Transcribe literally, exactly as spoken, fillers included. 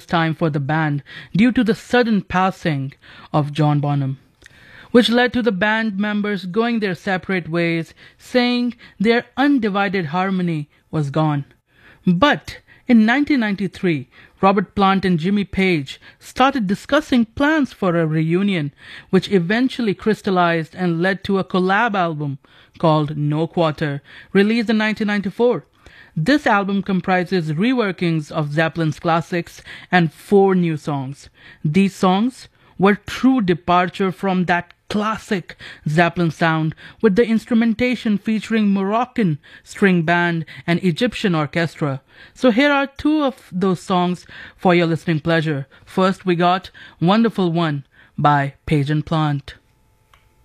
tumultuous time for the band due to the sudden passing of John Bonham, which led to the band members going their separate ways, saying their undivided harmony was gone. But in nineteen ninety-three, Robert Plant and Jimmy Page started discussing plans for a reunion, which eventually crystallized and led to a collab album called No Quarter, released in nineteen ninety-four. This album comprises reworkings of Zeppelin's classics and four new songs. These songs were true departure from that classic Zeppelin sound, with the instrumentation featuring Moroccan string band and Egyptian orchestra. So here are two of those songs for your listening pleasure. First we got Wonderful One by Page and Plant.